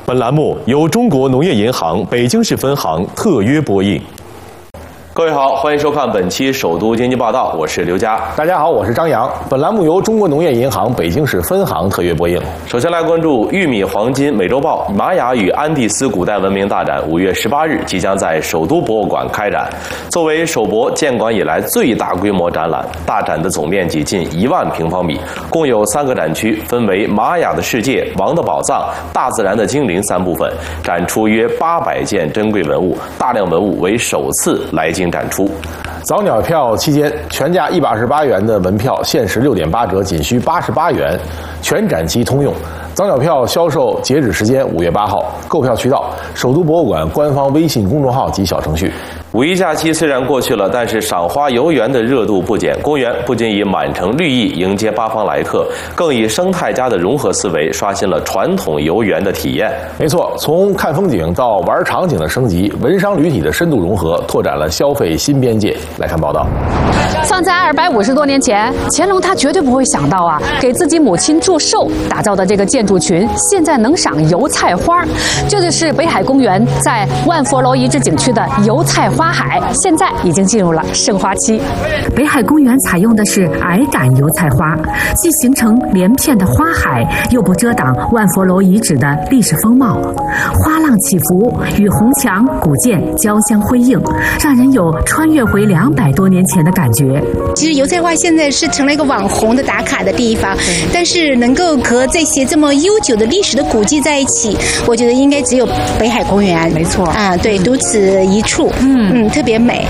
本栏目由中国农业银行北京市分行特约播映。各位好，欢迎收看本期首都经济报道，我是刘佳。 大家好，我是张扬。本栏目由中国农业银行北京市分行特约播映。 首先来关注玉米黄金美洲豹玛雅与安第斯古代文明大展，5月18日即将在首都博物馆开展。作为首博建馆以来最大规模展览，大展的总面积近1万平方米，共有3个展区，分为玛雅的世界、王的宝藏、大自然的精灵3部分，展出约800件珍贵文物，大量文物为首次来京展出。 早鸟票期间，全价128元的门票限时6.8折，仅需88元，全展期通用。早鸟票销售截止时间5月8号，购票渠道：首都博物馆官方微信公众号及小程序。 五一假期虽然过去了，但是赏花游园的热度不减。公园不仅以满城绿意迎接八方来客，更以生态家的融合思维刷新了传统游园的体验。 没错，从看风景到玩场景的升级，文商旅体的深度融合，拓展了消费新边界。来看报道。 放在250多年前，乾隆他绝对不会想到啊，给自己母亲祝寿打造的这个建筑群，现在能赏油菜花。这就是北海公园在万佛楼遗址景区的油菜花海，现在已经进入了盛花期。 北海公园采用的是矮杆油菜花，既形成连片的花海，又不遮挡万佛楼遗址的历史风貌。花浪起伏，与红墙古建交相辉映，让人有穿越回200多年前的感觉。 其实油菜花现在是成了一个网红的打卡的地方，但是能够和这些这么悠久的历史的古迹在一起，我觉得应该只有北海公园。 没错啊，对，独此一处，特别美。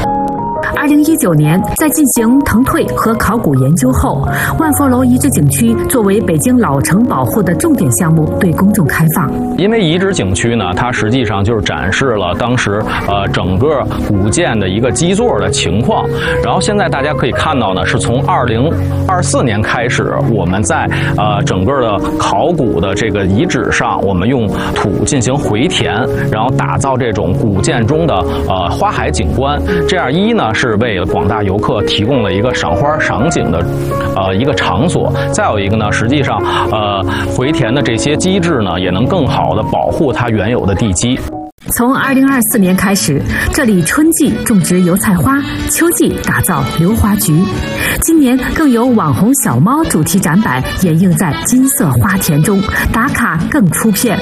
2019年，在进行腾退和考古研究后，万佛楼遗址景区作为北京老城保护的重点项目对公众开放。 因为遗址景区呢，它实际上就是展示了当时整个古建的一个基座的情况。然后现在大家可以看到呢，是从2024年开始，我们在整个的考古的这个遗址上，我们用土进行回填，然后打造这种古建中的花海景观。这样一呢是为广大游客提供了一个赏花赏景的一个场所，再有一个呢，实际上回填的这些机制呢，也能更好的保护它原有的地基。 从2024年开始，这里春季种植油菜花，秋季打造溜花菊。今年更有网红小猫主题展板掩映在金色花田中，打卡更出片。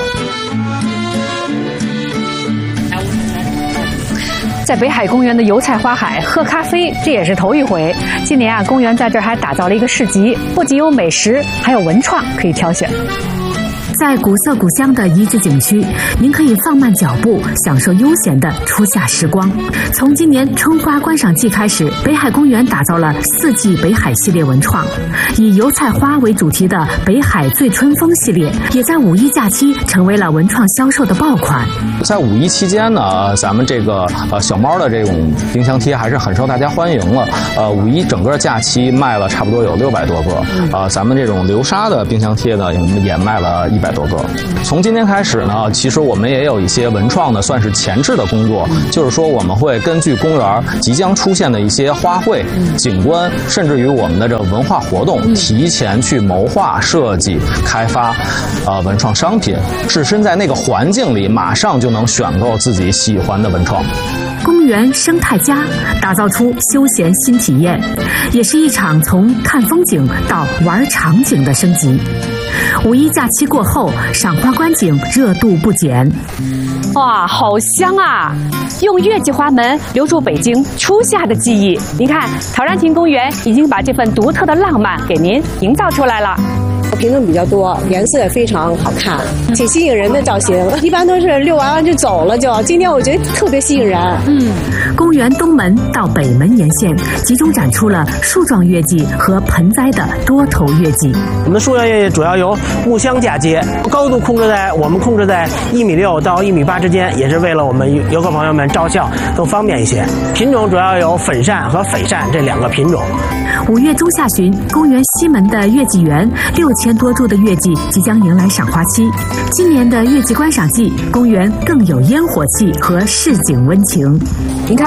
在北海公园的油菜花海喝咖啡，这也是头一回。今年啊，公园在这儿还打造了一个市集，不仅有美食，还有文创可以挑选。 在古色古香的遗址景区，您可以放慢脚步，享受悠闲的初夏时光。从今年春花观赏季开始，北海公园打造了4季北海系列文创，以油菜花为主题的北海醉春风系列，也在5一假期成为了文创销售的爆款。 在5一期间呢，咱们这个小猫的这种冰箱贴还是很受大家欢迎了。5一整个假期卖了差不多有600多个，咱们这种流沙的冰箱贴呢，也卖了100多个。从今天开始呢，其实我们也有一些文创的算是前置的工作，就是说我们会根据公园即将出现的一些花卉、景观，甚至于我们的这个文化活动，提前去谋划、设计、开发文创商品，置身在那个环境里，马上就能选购自己喜欢的文创。 公园生态家打造出休闲新体验，也是一场从看风景到玩场景的升级。5一假期过后，赏花观景热度不减。 哇，好香啊！用月季花门留住北京初夏的记忆。您看，陶然亭公园已经把这份独特的浪漫给您营造出来了。 品种比较多，颜色也非常好看，挺吸引人的造型。一般都是遛完就走了就，今天我觉得特别吸引人。 公园东门到北门沿线集中展出了树状月季和盆栽的多头月季。 我们的树状月季主要由木箱嫁接，高度我们控制在1.6米到1.8米之间，也是为了我们游客朋友们照相更方便一些。品种主要有粉扇和翡扇这2个品种。 5月中下旬，公园西门的月季园6000多株的月季即将迎来赏花期。今年的月季观赏季，公园更有烟火气和市井温情。 您看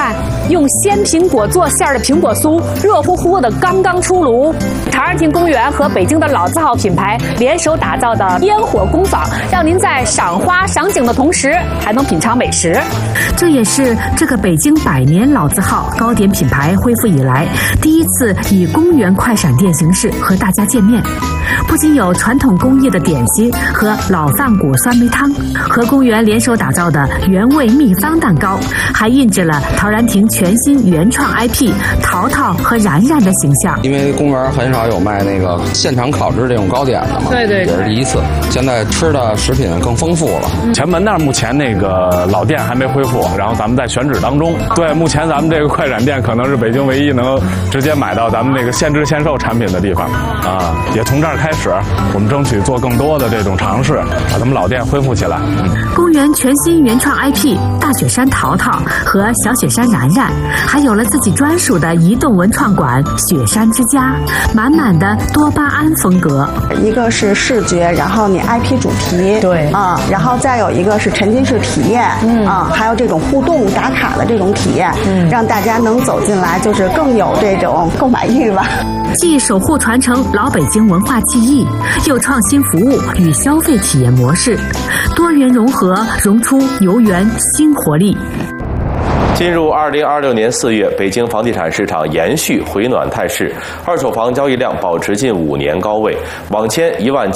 看，用鲜苹果做馅儿的苹果酥，热乎乎的刚刚出炉。长安亭公园和北京的老字号品牌联手打造的烟火工坊，让您在赏花赏景的同时，还能品尝美食。 这也是这个北京100年老字号糕点品牌恢复以来第一次以公园快闪店形式和大家见面。不仅有传统工艺的点心和老饭骨酸梅汤，和公园联手打造的原味秘方蛋糕，还印制了陶然亭全新原创 IP 淘淘和然然的形象。 因为公园很少有卖那个现场烤制这种糕点的嘛， 对， 也是第一次。现在吃的食品更丰富了。 前门那儿目前那个老店还没恢复，然后咱们在选址当中。对，目前咱们这个快闪店可能是北京唯一能直接买到咱们那个现制现售产品的地方啊，也从这儿开始，我们争取做更多的这种尝试，把咱们老店恢复起来。 公园全新原创 IP 大雪山淘淘和小雪山然然，还有了自己专属的移动文创馆雪山之家，满满的多巴胺风格。 一个是视觉，然后你 IP 主题， 对啊，然后再有一个是沉浸式体验，还有这种互动打卡的这种体验，让大家能走进来，就是更有这种购买欲吧。 既守护传承老北京文化记忆，又创新服务与消费体验模式，多元融合，融出游园新活力。 进入2026年4月，北京房地产市场延续回暖态势，二手房交易量保持近5年高位，网签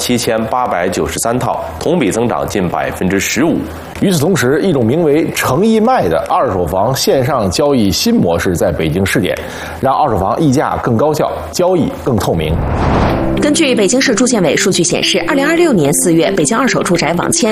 17893套，同比增长近15%。 与此同时，一种名为诚意卖的二手房线上交易新模式在北京试点，让二手房议价更高效，交易更透明。 根据北京市住建委数据显示，2026年4月，北京二手住宅网签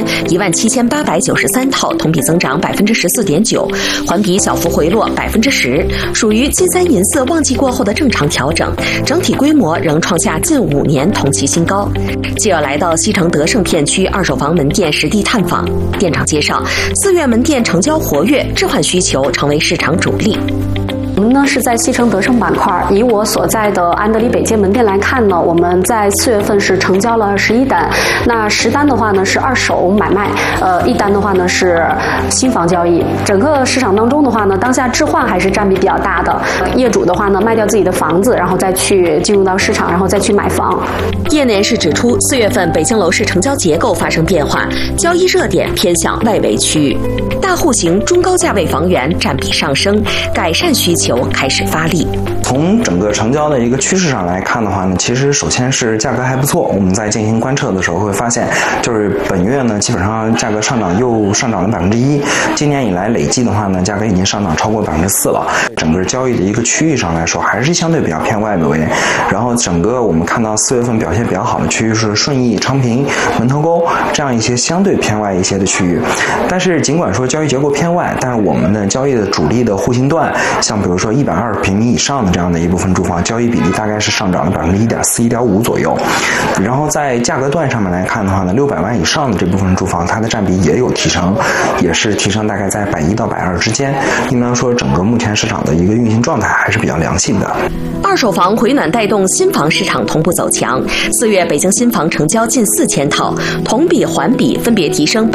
17893套，同比增长14.9%，环比小幅回落10%，属于金3银4旺季过后的正常调整，整体规模仍创下近5年同期新高。记者来到西城德胜片区二手房门店实地探访，店长介绍，4月门店成交活跃，置换需求成为市场主力。 我们呢是在西城德胜板块，以我所在的安德里北街门店来看呢，我们在4月份是成交了11单，那10单的话呢是二手买卖，1单的话呢是新房交易。整个市场当中的话呢，当下置换还是占比比较大的，业主的话呢卖掉自己的房子，然后再去进入到市场，然后再去买房。 业内人士指出，4月份北京楼市成交结构发生变化，交易热点偏向外围区域，大户型中高价位房源占比上升，改善需求开始发力。 从整个成交的一个趋势上来看的话呢，其实首先是价格还不错。我们在进行观测的时候会发现，就是本月呢基本上价格上涨又上涨了1%，今年以来累计的话呢，价格已经上涨超过4%了。整个交易的一个区域上来说，还是相对比较偏外围。然后整个我们看到4月份表现比较好的区域是顺义、昌平、门头沟这样一些相对偏外一些的区域。但是尽管说交易结构偏外，但是我们的交易的主力的户型段，像比如说120平米以上的这样的一部分住房，交易比例大概是上涨了1.4%、1.5%左右。然后在价格段上面来看的话呢，600万以上的这部分住房，它的占比也有提升，也是提升大概在110到120之间。应当说，整个目前市场的一个运行状态还是比较良性的。 二手房回暖带动新房市场同步走强。4月北京新房成交近4000套，同比环比分别提升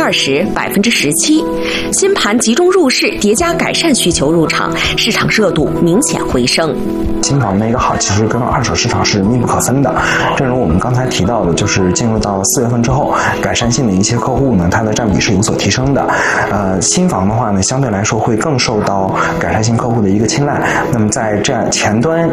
20%、17%。新盘集中入市，叠加改善需求入场，市场热度明显回升。 新房的一个好，其实跟二手市场是密不可分的。正如我们刚才提到的，就是进入到4月份之后，改善性的一些客户呢，它的占比是有所提升的。新房的话呢，相对来说会更受到改善性客户的一个青睐。那么在这样前端